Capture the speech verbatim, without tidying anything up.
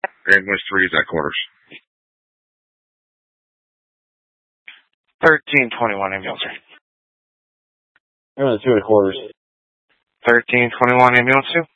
Ambulance three is at quarters. thirteen twenty-one ambulance three. Ambulance two at quarters. thirteen twenty-one ambulance two.